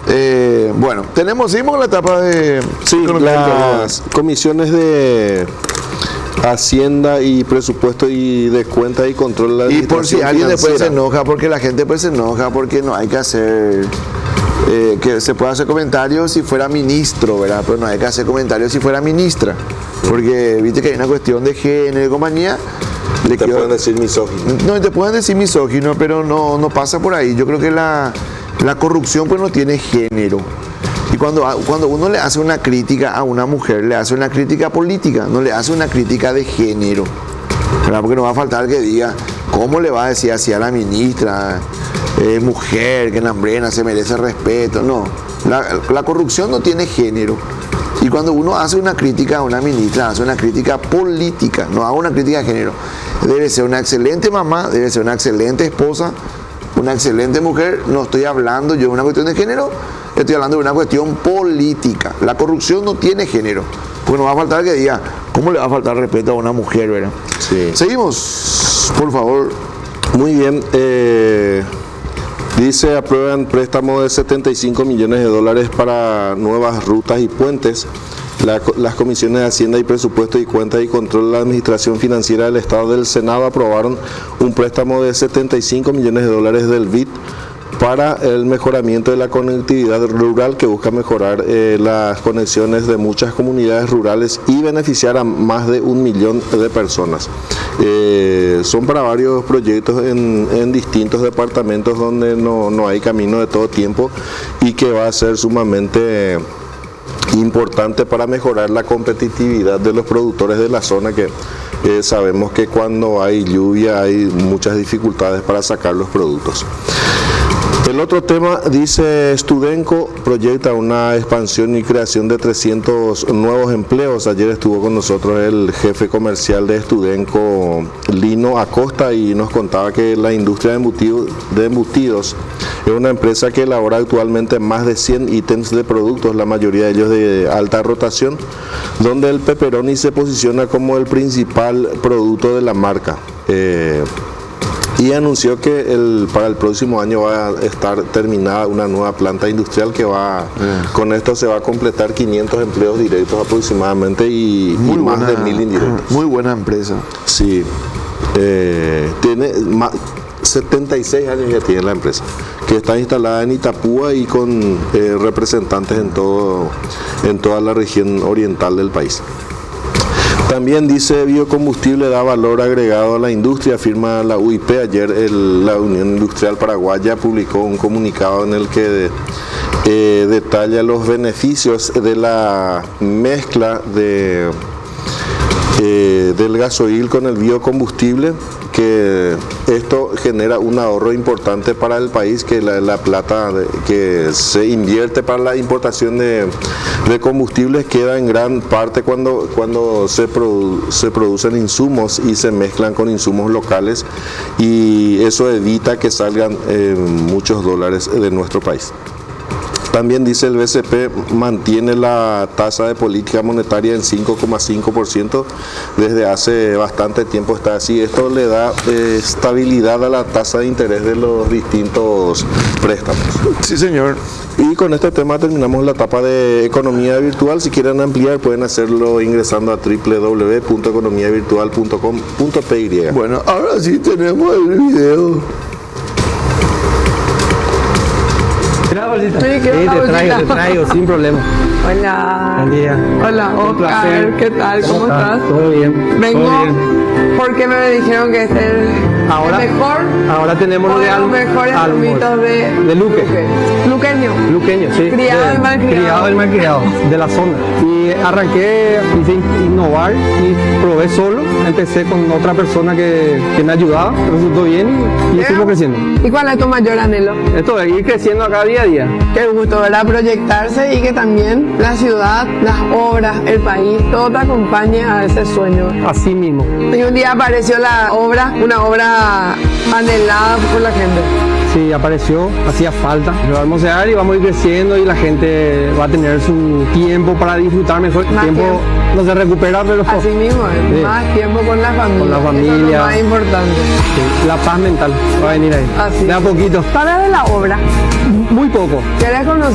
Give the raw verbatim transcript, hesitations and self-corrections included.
Eh, bueno, tenemos, seguimos con la etapa de... Sí, las comisiones de Hacienda y Presupuesto y de Cuenta y Control de la Y por si Administración alguien después se Financiera. enoja, porque la gente pues se enoja, porque no hay que hacer... eh, que se puede hacer comentarios si fuera ministro, ¿verdad? Pero no hay que hacer comentarios si fuera ministra. Porque viste que hay una cuestión de género y compañía. Le Te quiero- pueden decir misógino. No, te pueden decir misógino, pero no, no pasa por ahí. Yo creo que la, la corrupción pues no tiene género. Y cuando, cuando uno le hace una crítica a una mujer, le hace una crítica política, no le hace una crítica de género, ¿verdad? Porque no va a faltar que diga, ¿cómo le va a decir así a la ministra, eh, mujer, que en Lambrena se merece respeto? No, la, la corrupción no tiene género. Y cuando uno hace una crítica a una ministra, hace una crítica política, no hace una crítica de género. Debe ser una excelente mamá, debe ser una excelente esposa, una excelente mujer. No estoy hablando yo de una cuestión de género, estoy hablando de una cuestión política. La corrupción no tiene género. Porque no va a faltar que diga, ¿cómo le va a faltar respeto a una mujer, verdad? Sí. Seguimos, por favor. Muy bien. eh, dice, aprueban préstamo de setenta y cinco millones de dólares para nuevas rutas y puentes. La- las comisiones de Hacienda y Presupuesto y Cuenta y Control de la Administración Financiera del Estado del Senado aprobaron un préstamo de setenta y cinco millones de dólares del B I D para el mejoramiento de la conectividad rural, que busca mejorar eh, las conexiones de muchas comunidades rurales y beneficiar a más de un millón de personas. Eh, son para varios proyectos en, en distintos departamentos donde no, no hay camino de todo tiempo y que va a ser sumamente importante para mejorar la competitividad de los productores de la zona, que eh, sabemos que cuando hay lluvia hay muchas dificultades para sacar los productos. El otro tema, dice, Studenco proyecta una expansión y creación de trescientos nuevos empleos. Ayer estuvo con nosotros el jefe comercial de Studenco, Lino Acosta, y nos contaba que la industria de embutidos, de embutidos es una empresa que elabora actualmente más de cien ítems de productos, la mayoría de ellos de alta rotación, donde el pepperoni se posiciona como el principal producto de la marca. Eh, Y anunció que el, para el próximo año va a estar terminada una nueva planta industrial que va, Mm. con esto se va a completar quinientos empleos directos aproximadamente y, y más de mil indirectos. Muy buena empresa. Sí, eh, tiene ma- setenta y seis años ya tiene la empresa, que está instalada en Itapúa y con eh, representantes en, todo, en toda la región oriental del país. También dice, biocombustible da valor agregado a la industria, afirma la U I P. Ayer el- la Unión Industrial Paraguaya publicó un comunicado en el que eh, detalla los beneficios de la mezcla de, eh, del gasoil con el biocombustible, que esto genera un ahorro importante para el país, que la, la plata de- que se invierte para la importación de, de combustibles queda en gran parte cuando, cuando se, produ- se producen insumos y se mezclan con insumos locales, y eso evita que salgan eh, muchos dólares de nuestro país. También dice el B C P mantiene la tasa de política monetaria en cinco coma cinco por ciento, desde hace bastante tiempo está así. Esto le da eh, estabilidad a la tasa de interés de los distintos préstamos. Sí, señor. Y con este tema terminamos la etapa de economía virtual. Si quieren ampliar pueden hacerlo ingresando a w w w punto economía virtual punto com punto p y. Bueno, ahora sí tenemos el video. Una bolsita. Sí, quiero Sí, una te traigo, bolsita. te traigo, sin problema. Hola. Buen día. Hola, Un Oscar. placer. ¿Qué tal? ¿Cómo estás? Todo bien. Vengo Todo bien. porque me dijeron que es el, Ahora- el mejor. Ahora tenemos o lo de de los Almo- mejores Almor. lomitos de, De Luque. Luqueño. Luqueño, sí. Criado De- y malcriado. Criado y malcriado, de la zona. Y arranqué, hice innovar y probé solo. Empecé con otra persona que, que me ayudaba, resultó bien y, y estuvimos creciendo. ¿Y cuál es tu mayor anhelo? Esto de ir creciendo acá día a día. Qué gusto, ¿verdad? Proyectarse y que también la ciudad, las obras, el país, todo te acompañe a ese sueño. Así mismo. Y un día apareció la obra, una obra anhelada por la gente. Sí, apareció, hacía falta. Lo vamos a dar y vamos a ir creciendo y la gente va a tener su tiempo para disfrutar mejor. Más tiempo tiempo. no se recupera, pero Así mismo, ¿eh? Sí. Más tiempo con la familia. Con la Eso es familia. lo más importante. sí, la paz mental va a venir ahí. Así De a es. poquito. ¿Sabes de la obra? Muy poco. ¿Querés conocer?